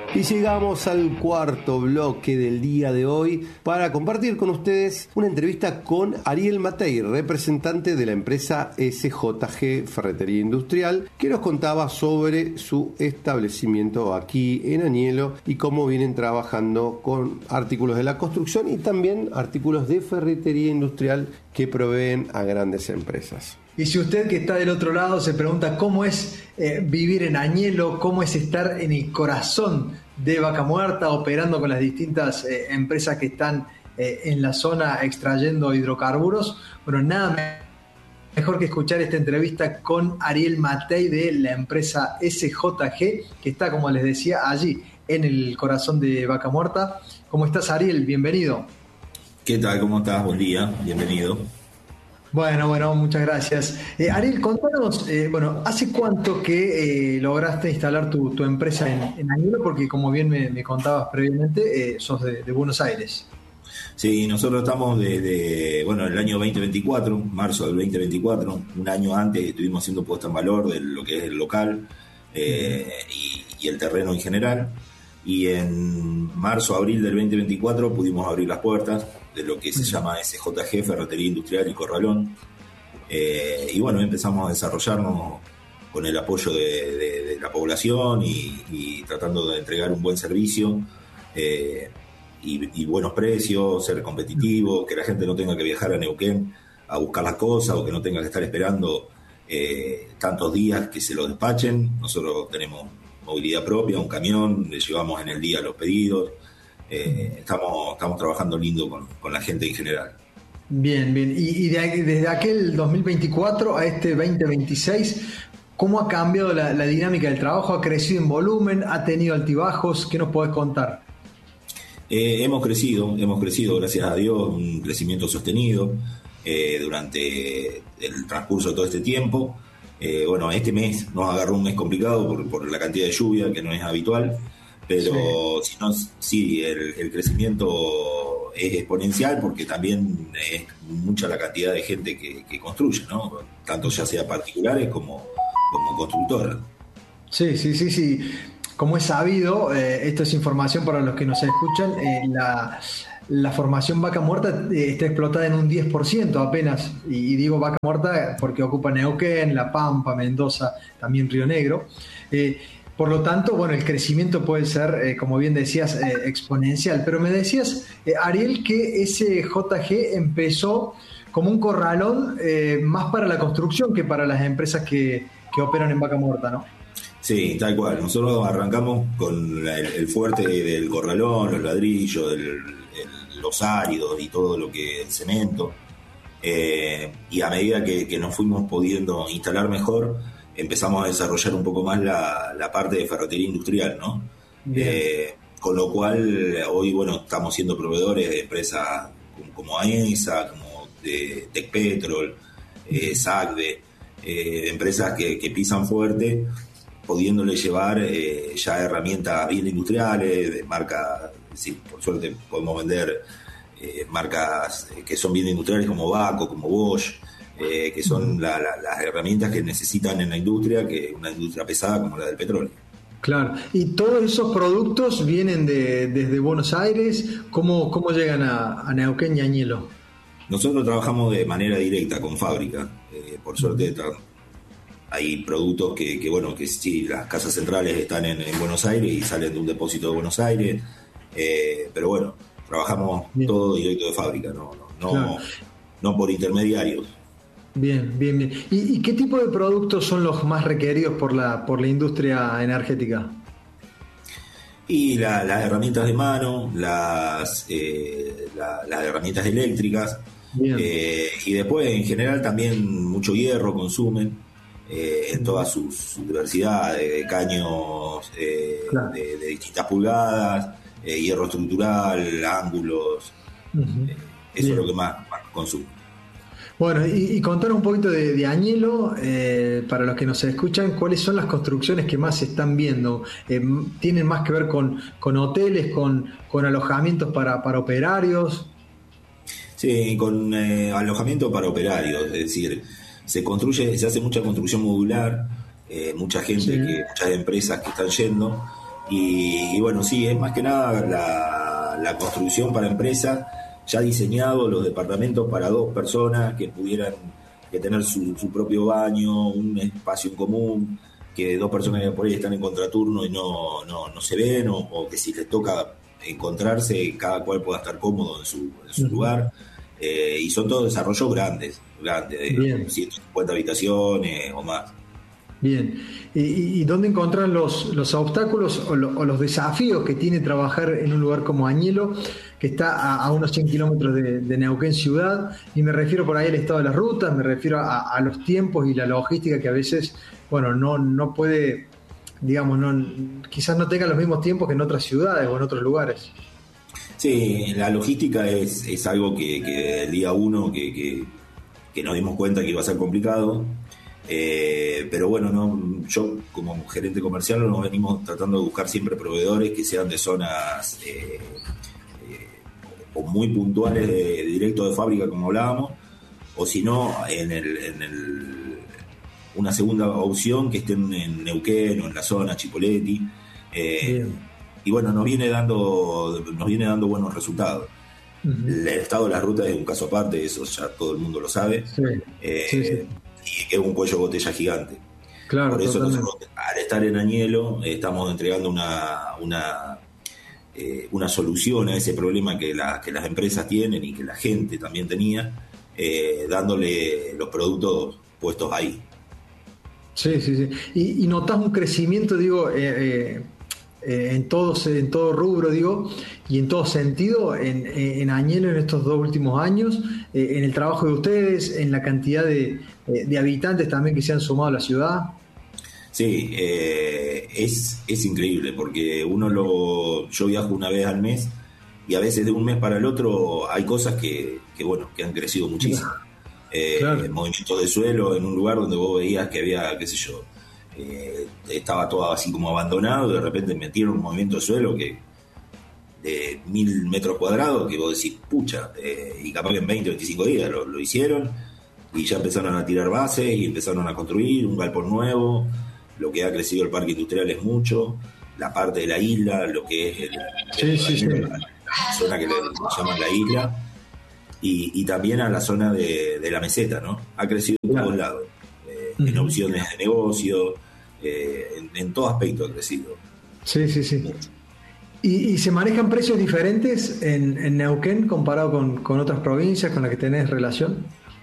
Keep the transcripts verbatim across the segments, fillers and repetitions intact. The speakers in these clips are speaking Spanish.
Y llegamos al cuarto bloque del día de hoy para compartir con ustedes una entrevista con Ariel Matei, representante de la empresa S J G Ferretería Industrial, que nos contaba sobre su establecimiento aquí en Añelo y cómo vienen trabajando con artículos de la construcción y también artículos de ferretería industrial que proveen a grandes empresas. Y si usted que está del otro lado se pregunta cómo es eh, vivir en Añelo, cómo es estar en el corazón de Vaca Muerta, operando con las distintas eh, empresas que están eh, en la zona extrayendo hidrocarburos, bueno, nada mejor que escuchar esta entrevista con Ariel Matei de la empresa S J G, que está, como les decía, allí en el corazón de Vaca Muerta. ¿Cómo estás, Ariel? Bienvenido. ¿Qué tal? ¿Cómo estás? Buen día, bienvenido. Bueno, bueno, muchas gracias. Eh, Ariel, contanos, eh, bueno, ¿hace cuánto que eh, lograste instalar tu, tu empresa en, en Añelo? Porque como bien me, me contabas previamente, eh, sos de, de Buenos Aires. Sí, nosotros estamos desde, bueno, el año veinte veinticuatro, marzo del veinte veinticuatro, un año antes estuvimos haciendo puesta en valor de lo que es el local eh, y, y el terreno en general. Y en marzo, abril del veinte veinticuatro pudimos abrir las puertas de lo que se llama S J G, Ferretería Industrial y Corralón. Eh, y bueno, empezamos a desarrollarnos con el apoyo de, de, de la población y, y tratando de entregar un buen servicio eh, y, y buenos precios, ser competitivo, que la gente no tenga que viajar a Neuquén a buscar las cosas o que no tenga que estar esperando eh, tantos días que se lo despachen. Nosotros tenemos movilidad propia, un camión, le llevamos en el día los pedidos, eh, estamos, estamos trabajando lindo con, con la gente en general. Bien, bien. Y, y de, desde aquel dos mil veinticuatro a este veinte veintiséis, ¿cómo ha cambiado la, la dinámica del trabajo? ¿Ha crecido en volumen? ¿Ha tenido altibajos? ¿Qué nos podés contar? Eh, hemos crecido, hemos crecido, gracias a Dios, un crecimiento sostenido eh, durante el transcurso de todo este tiempo. Eh, bueno, este mes nos agarró un mes complicado por, por la cantidad de lluvia, que no es habitual, pero sí. si no, sí, el, el crecimiento es exponencial porque también es mucha la cantidad de gente que, que construye, ¿no? Tanto ya sea particulares como, como constructoras. Sí, sí, sí, sí. Como es sabido, eh, esto es información para los que nos escuchan, eh, la... La formación Vaca Muerta está explotada en un diez por ciento apenas, y digo Vaca Muerta porque ocupa Neuquén, La Pampa, Mendoza, también Río Negro. Eh, por lo tanto, bueno, el crecimiento puede ser, eh, como bien decías, eh, exponencial. Pero me decías, eh, Ariel, que S J G empezó como un corralón eh, más para la construcción que para las empresas que, que operan en Vaca Muerta, ¿no? Sí, tal cual. Nosotros arrancamos con el, el fuerte del corralón, los ladrillos, el, el, los áridos y todo lo que el cemento. Eh, y a medida que, que nos fuimos pudiendo instalar mejor, empezamos a desarrollar un poco más la, la parte de ferretería industrial, ¿no? Eh, con lo cual, hoy, bueno, estamos siendo proveedores de empresas como, como AESA, como de Tecpetrol, eh, SACDE, eh, empresas que, que pisan fuerte, pudiéndole llevar eh, ya herramientas bien industriales, de marca, sí, por suerte podemos vender eh, marcas que son bien industriales como Vaco, como Bosch, eh, que son la, la, las herramientas que necesitan en la industria, que una industria pesada como la del petróleo. Claro, y todos esos productos vienen de, desde Buenos Aires. ¿Cómo, cómo llegan a, a Neuquén y Añelo? Nosotros trabajamos de manera directa con fábrica, eh, por suerte tra- hay productos que, que, bueno, que sí, las casas centrales están en, en Buenos Aires y salen de un depósito de Buenos Aires, eh, pero bueno, trabajamos bien. Todo directo de fábrica, no, no, no, claro. No por intermediarios. Bien, bien, bien. ¿Y, y qué tipo de productos son los más requeridos por la, por la industria energética? Y la, las herramientas de mano, las, eh, la, las herramientas eléctricas, eh, y después en general también mucho hierro consumen. Eh, en toda su, su diversidad de caños eh, claro. de, de distintas pulgadas, eh, hierro estructural, ángulos, uh-huh. eh, eso Bien. Es lo que más, más consume. Bueno, y, y contar un poquito de, de Añelo, eh, para los que nos escuchan, ¿cuáles son las construcciones que más se están viendo? Eh, ¿Tienen más que ver con, con hoteles, con, con alojamientos para, para operarios? Sí, con eh, alojamiento para operarios, es decir, se construye, se hace mucha construcción modular, eh, mucha gente, sí. que, muchas empresas que están yendo Y, y bueno, sí, es más que nada la, la construcción para empresas, ya diseñado los departamentos para dos personas que pudieran que tener su, su propio baño, un espacio en común, que dos personas que por ahí están en contraturno y no, no, no se ven, o, o que si les toca encontrarse, cada cual pueda estar cómodo en su, en su uh-huh. lugar. Eh, y son todos desarrollos grandes, grandes, de ciento cincuenta habitaciones o más. Bien, ¿y, y dónde encontrar los, los obstáculos o, lo, o los desafíos que tiene trabajar en un lugar como Añelo, que está a, a unos cien kilómetros de, de Neuquén ciudad? Y me refiero por ahí al estado de las rutas, me refiero a, a los tiempos y la logística que a veces, bueno, no, no puede, digamos, no, quizás no tenga los mismos tiempos que en otras ciudades o en otros lugares. Sí, la logística es, es algo que, que el día uno que, que, que nos dimos cuenta que iba a ser complicado. Eh, pero bueno, no, yo como gerente comercial nos venimos tratando de buscar siempre proveedores que sean de zonas eh, eh, o muy puntuales de, directo de fábrica, como hablábamos, o si no, en, el, en el, una segunda opción que estén en Neuquén o en la zona Chipoleti. Eh, y bueno, nos viene dando nos viene dando buenos resultados. Uh-huh. El estado de las rutas es un caso aparte, eso ya todo el mundo lo sabe. Sí. Eh, sí, sí. Y que es un cuello de botella gigante. Claro, por eso totalmente. Nosotros, al estar en Añelo, eh, estamos entregando una una, eh, una solución a ese problema que, la, que las empresas tienen y que la gente también tenía, eh, dándole los productos puestos ahí. Sí, sí, sí. Y, y notás un crecimiento, digo, eh, eh, eh, en, todos, en todo rubro, digo, y en todo sentido, en, en Añelo en estos dos últimos años, eh, en el trabajo de ustedes, en la cantidad de, de habitantes también que se han sumado a la ciudad. Sí, eh, es, es increíble, porque uno lo yo viajo una vez al mes y a veces de un mes para el otro hay cosas que, que bueno, que han crecido muchísimo. Eh, claro. Movimientos de suelo en un lugar donde vos veías que había, qué sé yo, eh, estaba todo así como abandonado, y de repente metieron un movimiento de suelo que de mil metros cuadrados que vos decís, pucha, eh, y capaz que en veinte, veinticinco días lo, lo hicieron y ya empezaron a tirar bases y empezaron a construir un galpón nuevo. Lo que ha crecido el parque industrial es mucho, la parte de la isla, lo que es el, sí, el, sí, sí. la, la zona que le llaman la isla, y, y también a la zona de, de la meseta, ¿no? Ha crecido en claro. todos lados, eh, uh-huh. en opciones de negocio, eh, en, en todo aspecto ha crecido. Sí, sí, sí. ¿Y, y se manejan precios diferentes en, en Neuquén comparado con, con otras provincias con las que tenés relación?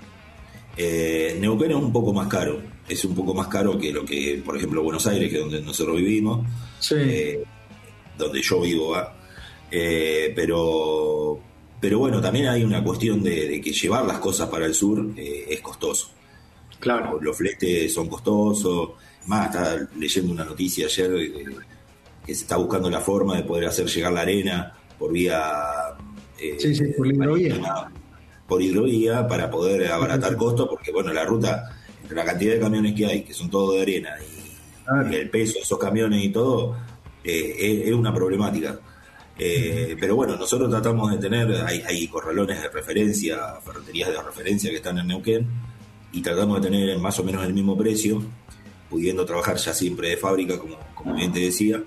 Eh, Neuquén es un poco más caro, es un poco más caro que lo que, por ejemplo, Buenos Aires, que es donde nosotros vivimos, sí. eh, donde yo vivo, ¿eh? Eh, pero pero bueno, también hay una cuestión de, de que llevar las cosas para el sur eh, es costoso. Claro. Los fletes son costosos, más, estaba leyendo una noticia ayer eh, que se está buscando la forma de poder hacer llegar la arena por vía eh, sí, sí, por hidrovía. por hidrovía para poder abaratar costos, porque bueno, la ruta, entre la cantidad de camiones que hay, que son todos de arena, y, ah, y el peso de esos camiones y todo, eh, es, es una problemática. Eh, uh-huh. Pero bueno, nosotros tratamos de tener, hay, hay corralones de referencia, ferreterías de referencia que están en Neuquén, y tratamos de tener más o menos el mismo precio, pudiendo trabajar ya siempre de fábrica, como, como bien te decía,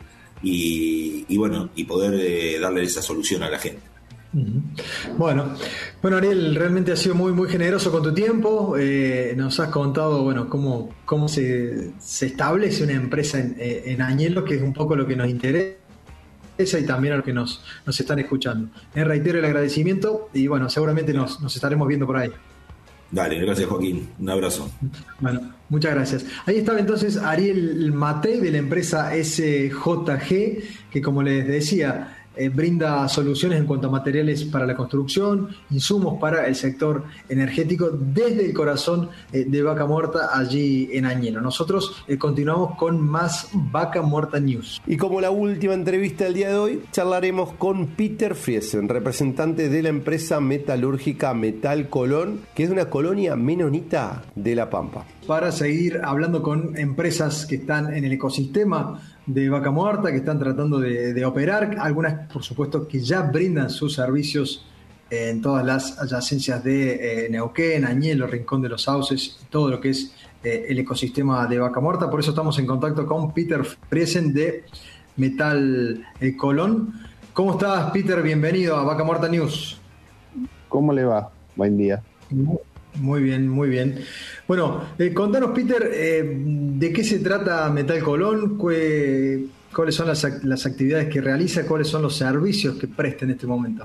y, y bueno, y poder eh, darle esa solución a la gente. Bueno, bueno Ariel, realmente has sido muy muy generoso con tu tiempo, eh, nos has contado bueno cómo, cómo se, se establece una empresa en, en Añelo, que es un poco lo que nos interesa y también a los que nos, nos están escuchando. Eh, reitero el agradecimiento y bueno, seguramente nos, nos estaremos viendo por ahí. Dale, gracias Joaquín, un abrazo. Bueno, muchas gracias. Ahí estaba entonces Ariel Matei de la empresa S J G, que como les decía, Eh, brinda soluciones en cuanto a materiales para la construcción, insumos para el sector energético desde el corazón eh, de Vaca Muerta, allí en Añelo. Nosotros eh, continuamos con más Vaca Muerta News. Y como la última entrevista del día de hoy, charlaremos con Peter Friesen, representante de la empresa metalúrgica Metal Colón, que es una colonia menonita de La Pampa. Para seguir hablando con empresas que están en el ecosistema de Vaca Muerta, que están tratando de, de operar, algunas por supuesto que ya brindan sus servicios en todas las adyacencias de eh, Neuquén, Añelo, Rincón de los Sauces, todo lo que es eh, el ecosistema de Vaca Muerta. Por eso estamos en contacto con Peter Friesen de Metal eh, Colón. ¿Cómo estás, Peter? Bienvenido a Vaca Muerta News. ¿Cómo le va? Buen día. Muy bien, muy bien. Bueno, eh, contanos, Peter, eh, ¿de qué se trata Metal Colón? ¿Cué, ¿Cuáles son las, las actividades que realiza? ¿Cuáles son los servicios que presta en este momento?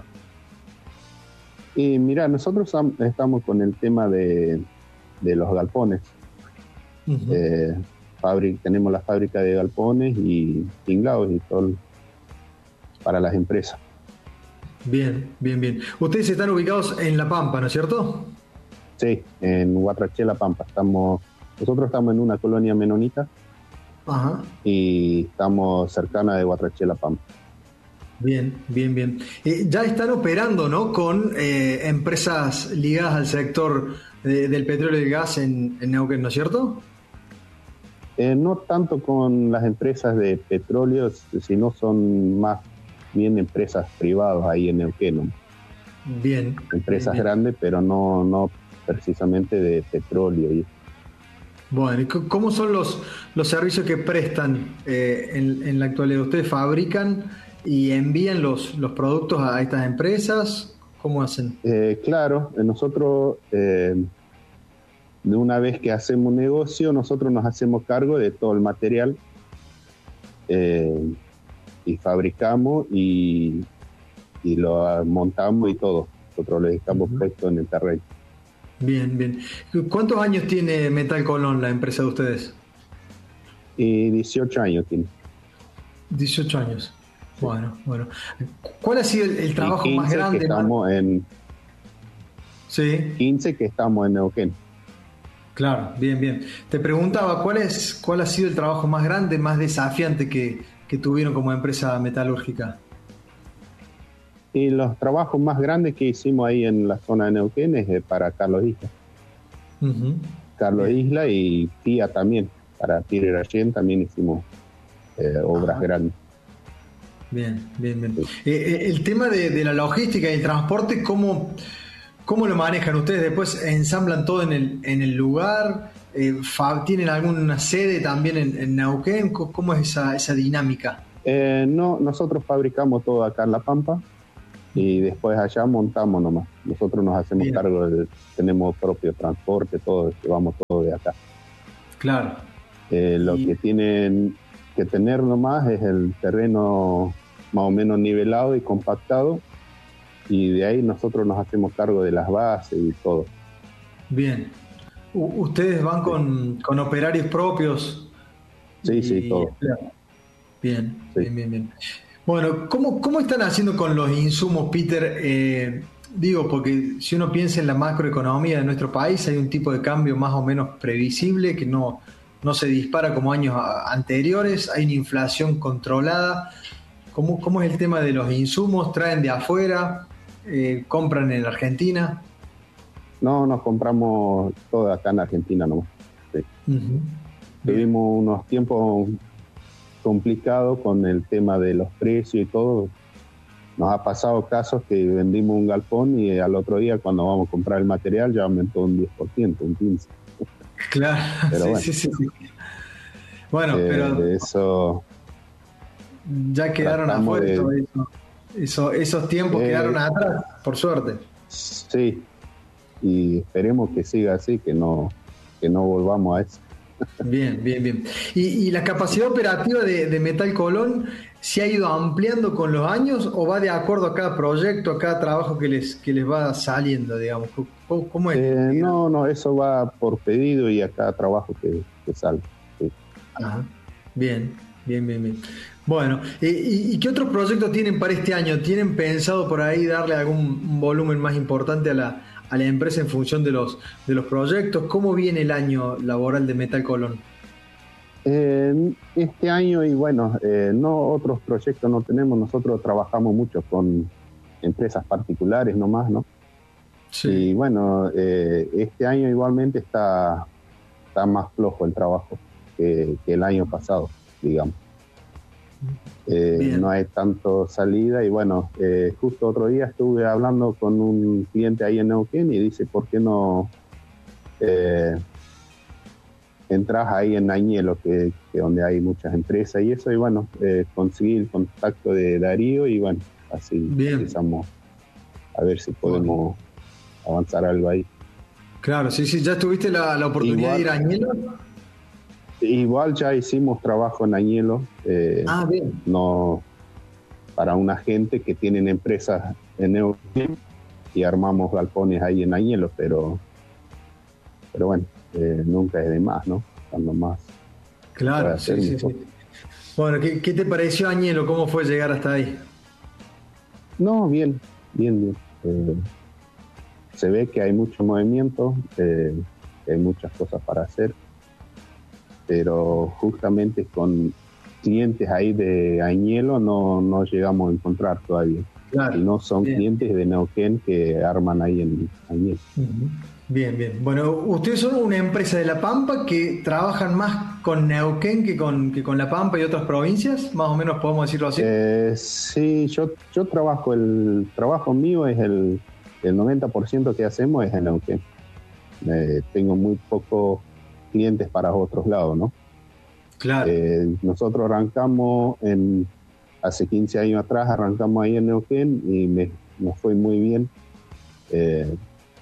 Y mira, nosotros estamos con el tema de, de los galpones. Uh-huh. eh, fábrica, tenemos la fábrica de galpones y tinglados y todo para las empresas. Bien, bien, bien. Ustedes están ubicados en La Pampa, ¿no es cierto? Sí, en Huatraché, La Pampa. Estamos, nosotros estamos en una colonia menonita. Ajá. Y estamos cercana de Huatraché, La Pampa. Bien, bien, bien. Eh, ya están operando, ¿no? Con eh, empresas ligadas al sector de, del petróleo y el gas en, en Neuquén, ¿no es cierto? Eh, no tanto con las empresas de petróleo, sino son más bien empresas privadas ahí en Neuquén, ¿no? Bien. Empresas bien, grandes, bien. Pero no, no precisamente de petróleo. Y... Bueno, ¿y cómo son los, los servicios que prestan eh, en, en la actualidad? ¿Ustedes fabrican y envían los, los productos a estas empresas? ¿Cómo hacen? Eh, claro, nosotros, eh, de una vez que hacemos un negocio, nosotros nos hacemos cargo de todo el material eh, y fabricamos y, y lo montamos y todo. Nosotros lo dejamos uh-huh. puesto en el terreno. Bien, bien. ¿Cuántos años tiene Metal Colón, la empresa de ustedes? Y dieciocho años tiene. dieciocho años. Sí. Bueno, bueno. ¿Cuál ha sido el, el trabajo más grande? Que estamos en... Sí. quince que estamos en Neuquén. Claro, bien, bien. Te preguntaba, ¿cuál es, cuál ha sido el trabajo más grande, más desafiante que, que tuvieron como empresa metalúrgica? Y los trabajos más grandes que hicimos ahí en la zona de Neuquén es para Carlos Isla. Uh-huh. Carlos bien. Isla y T I A también. Para Peter Allén también hicimos eh, obras Ajá. grandes. Bien, bien, bien. Sí. Eh, el tema de, de la logística y el transporte, ¿cómo, cómo lo manejan ustedes? Después ensamblan todo en el, en el lugar. Eh, ¿Tienen alguna sede también en, en Neuquén? ¿Cómo es esa, esa dinámica? Eh, no, nosotros fabricamos todo acá en La Pampa. Y después allá montamos nomás. Nosotros nos hacemos Bien. cargo, de, tenemos propio transporte, todo, llevamos todo de acá. Claro. Eh, lo y... que tienen que tener nomás es el terreno más o menos nivelado y compactado, y de ahí nosotros nos hacemos cargo de las bases y todo. Bien. U- ¿Ustedes van con, con operarios propios? Sí, y... sí, todo. Bien, sí. bien, bien, bien. Bueno, ¿cómo, ¿cómo están haciendo con los insumos, Peter? Eh, digo, porque si uno piensa en la macroeconomía de nuestro país, hay un tipo de cambio más o menos previsible que no, no se dispara como años anteriores, hay una inflación controlada. ¿Cómo, cómo es el tema de los insumos? ¿Traen de afuera? Eh, ¿Compran en Argentina? No, nos compramos todo acá en Argentina nomás. Sí. Uh-huh. Tuvimos unos tiempos complicado con el tema de los precios y todo. Nos ha pasado casos que vendimos un galpón y al otro día cuando vamos a comprar el material ya aumentó un diez por ciento, un quince por ciento. Claro, pero sí, bueno. sí, sí, sí. Bueno, eh, pero de eso ya quedaron afuera de... todo eso. Eso, esos tiempos eh, quedaron atrás, por suerte. Sí, y esperemos que siga así, que no, que no volvamos a eso. Bien, bien, bien. ¿Y, y la capacidad operativa de, de Metal Colón se ha ido ampliando con los años o va de acuerdo a cada proyecto, a cada trabajo que les que les va saliendo, digamos? ¿Cómo, cómo es? Eh, no, no, eso va por pedido y a cada trabajo que, que sale. Sí. Ajá. Bien, bien, bien, bien. Bueno, ¿y, ¿y qué otros proyectos tienen para este año? ¿Tienen pensado por ahí darle algún volumen más importante a la a la empresa en función de los de los proyectos? ¿Cómo viene el año laboral de Metal Colón? Eh, este año, y bueno, eh, no otros proyectos no tenemos. Nosotros trabajamos mucho con empresas particulares nomás, ¿no? Sí. Y bueno, eh, este año igualmente está, está más flojo el trabajo que, que el año pasado, digamos. Eh, no hay tanto salida y bueno, eh, justo otro día estuve hablando con un cliente ahí en Neuquén y dice, ¿por qué no eh, entras ahí en Añelo, que, que donde hay muchas empresas y eso, y bueno, eh, conseguí el contacto de Darío y bueno, así Bien. empezamos a ver si podemos bueno. avanzar algo ahí. Claro, sí, sí, ¿ya tuviste la, la oportunidad igual, de ir a Añelo? Igual ya hicimos trabajo en Añelo, eh, ah, bien. no, para una gente que tienen empresas en Neuquén y armamos galpones ahí en Añelo, pero, pero bueno, eh, nunca es de más, ¿no? Cuando más. Claro, sí, sí, sí. Bueno, ¿qué, ¿qué te pareció Añelo? ¿Cómo fue llegar hasta ahí? No, bien, bien, bien. Eh, se ve que hay mucho movimiento, eh, hay muchas cosas para hacer, pero justamente con clientes ahí de Añelo no, no llegamos a encontrar todavía. Claro, y no son bien. clientes de Neuquén que arman ahí en Añelo. Uh-huh. Bien, bien. Bueno, ustedes son una empresa de La Pampa que trabajan más con Neuquén que con, que con La Pampa y otras provincias, más o menos podemos decirlo así. Eh, sí, yo, yo trabajo, el trabajo mío es el, el noventa por ciento que hacemos es en Neuquén. Eh, tengo muy pocos clientes para otros lados, ¿no? Claro. Eh, nosotros arrancamos en, hace quince años atrás, arrancamos ahí en Neuquén y me, nos fue muy bien. Eh,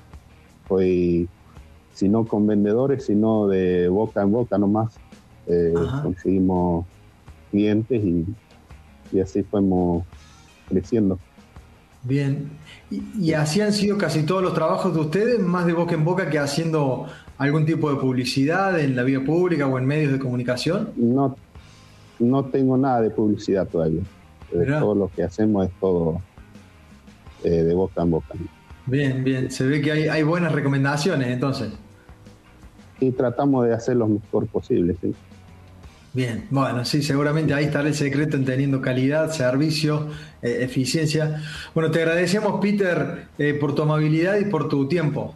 fue, si no con vendedores, sino de boca en boca nomás. Eh, conseguimos clientes y, y así fuimos creciendo. Bien. ¿Y, y así han sido casi todos los trabajos de ustedes, más de boca en boca que haciendo algún tipo de publicidad en la vía pública o en medios de comunicación? No, no tengo nada de publicidad todavía. Eh, todo lo que hacemos es todo eh, de boca en boca. Bien, bien. Se ve que hay, hay buenas recomendaciones, entonces. Y tratamos de hacer lo mejor posible, sí. Bien, bueno, sí, seguramente ahí estará el secreto en teniendo calidad, servicio, eh, eficiencia. Bueno, te agradecemos, Peter, eh, por tu amabilidad y por tu tiempo.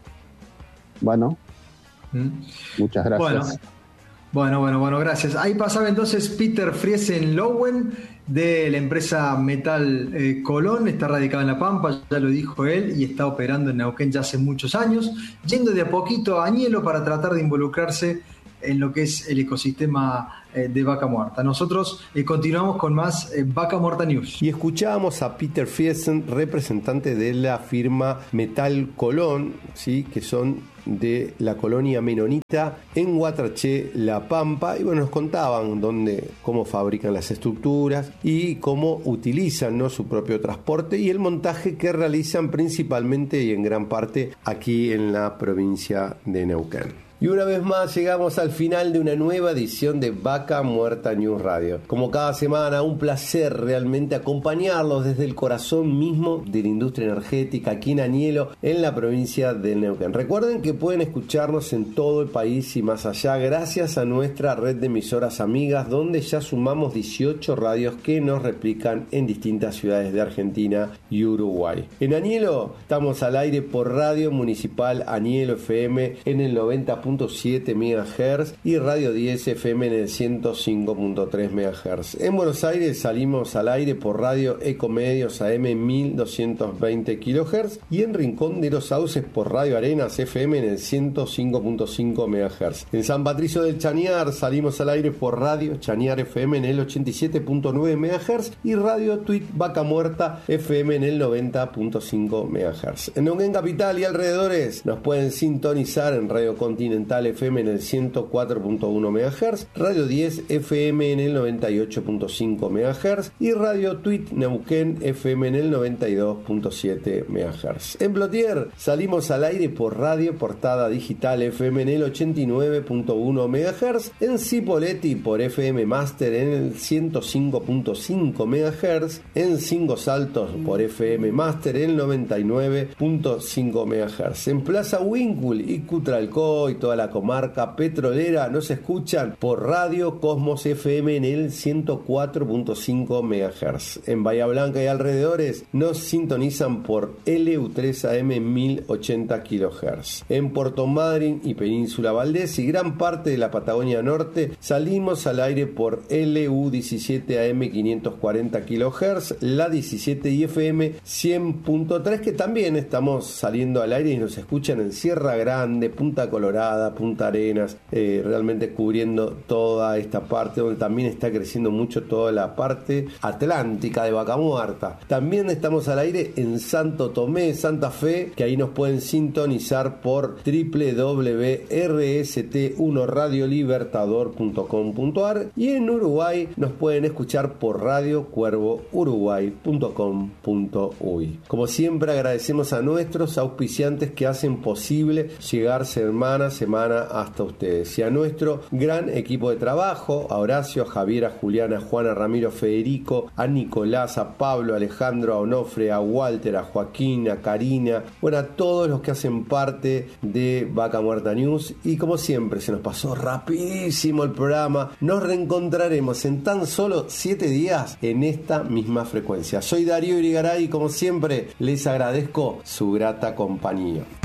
Bueno, ¿Mm? muchas gracias. Bueno, bueno, bueno, bueno, gracias. Ahí pasaba entonces Peter Friesen-Lowen, de la empresa Metal eh, Colón, está radicado en La Pampa, ya lo dijo él, y está operando en Neuquén ya hace muchos años, yendo de a poquito a Añelo para tratar de involucrarse en lo que es el ecosistema eh, de Vaca Muerta. Nosotros eh, continuamos con más eh, Vaca Muerta News. Y escuchábamos a Peter Friesen, representante de la firma Metal Colón, ¿sí? Que son de la colonia menonita en Guatraché, La Pampa, y bueno, nos contaban dónde, cómo fabrican las estructuras y cómo utilizan, ¿no?, su propio transporte y el montaje que realizan principalmente y en gran parte aquí en la provincia de Neuquén. Y una vez más llegamos al final de una nueva edición de Vaca Muerta News Radio. Como cada semana, un placer realmente acompañarlos desde el corazón mismo de la industria energética aquí en Añelo, en la provincia de Neuquén. Recuerden que pueden escucharnos en todo el país y más allá gracias a nuestra red de emisoras amigas, donde ya sumamos dieciocho radios que nos replican en distintas ciudades de Argentina y Uruguay. En Añelo estamos al aire por Radio Municipal Añelo F M en el noventa punto siete megahertz y Radio diez F M en el ciento cinco punto tres megahertz. En Buenos Aires salimos al aire por Radio Ecomedios A M mil doscientos veinte kilohertz y en Rincón de los Sauces por Radio Arenas F M en el ciento cinco punto cinco megahertz. En San Patricio del Chañar salimos al aire por Radio Chañar F M en el ochenta y siete punto nueve megahertz y Radio Tweet Vaca Muerta F M en el noventa punto cinco megahertz. En Neuquén Capital y alrededores nos pueden sintonizar en Radio Continental F M en el ciento cuatro punto uno megahertz, Radio diez F M en el noventa y ocho punto cinco megahertz y Radio Tweet Neuquén F M en el noventa y dos punto siete megahertz. En Plotier salimos al aire por Radio Portada Digital F M en el ochenta y nueve punto uno megahertz, en Cipolletti por F M Master en el ciento cinco punto cinco megahertz, en Cinco Saltos por F M Master en el noventa y nueve punto cinco megahertz. En Plaza Winkle y Cutralcó y toda la comarca petrolera nos escuchan por Radio Cosmos F M en el ciento cuatro punto cinco megahertz. En Bahía Blanca y alrededores nos sintonizan por L U tres A M mil ochenta kilohertz. En Puerto Madryn y Península Valdés y gran parte de la Patagonia Norte salimos al aire por L U diecisiete A M quinientos cuarenta kilohertz, la diecisiete y F M cien punto tres, que también estamos saliendo al aire y nos escuchan en Sierra Grande, Punta Colorada, Quebrada, Punta Arenas, eh, realmente cubriendo toda esta parte donde también está creciendo mucho toda la parte atlántica de Vaca Muerta. También estamos al aire en Santo Tomé, Santa Fe, que ahí nos pueden sintonizar por doble u doble u doble u punto r s t uno radio libertador punto com punto a r y en Uruguay nos pueden escuchar por radio cuervo uruguay punto com punto u y. Como siempre agradecemos a nuestros auspiciantes que hacen posible llegar semana a semana hasta ustedes, y a nuestro gran equipo de trabajo, a Horacio, a Javier, a Juliana, a Juana, a Ramiro, a Federico, a Nicolás, a Pablo, a Alejandro, a Onofre, a Walter, a Joaquín, a Karina, bueno, a todos los que hacen parte de Vaca Muerta News. Y como siempre se nos pasó rapidísimo el programa. Nos reencontraremos en tan solo siete días en esta misma frecuencia. Soy Darío Irigaray y como siempre les agradezco su grata compañía.